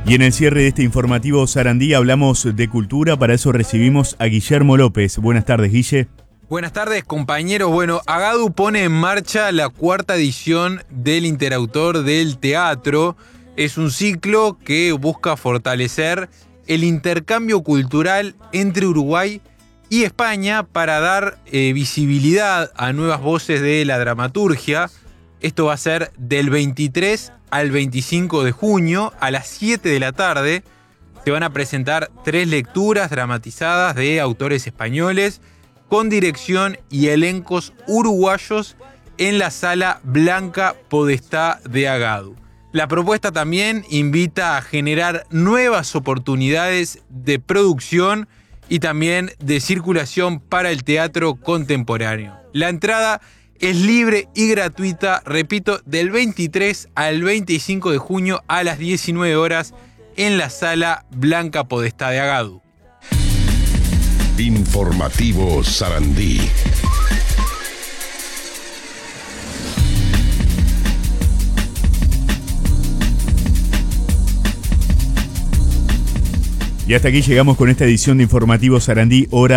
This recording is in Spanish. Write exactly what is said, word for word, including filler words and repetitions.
Y en el cierre de este informativo Sarandí hablamos de cultura, para eso recibimos a Guillermo López. Buenas tardes, Guille. Buenas tardes, compañeros. Bueno, Agadu pone en marcha la cuarta edición del Interautor del Teatro. Es un ciclo que busca fortalecer el intercambio cultural entre Uruguay y España para dar eh, visibilidad a nuevas voces de la dramaturgia. Esto va a ser del veintitrés al veinticinco de junio a las siete de la tarde. Se van a presentar tres lecturas dramatizadas de autores españoles con dirección y elencos uruguayos en la Sala Blanca Podestá de Agadu. La propuesta también invita a generar nuevas oportunidades de producción y también de circulación para el teatro contemporáneo. La entrada es libre y gratuita, repito, del veintitrés al veinticinco de junio a las diecinueve horas en la Sala Blanca Podestá de Agadu. Informativo Sarandí. Y hasta aquí llegamos con esta edición de Informativo Sarandí, hora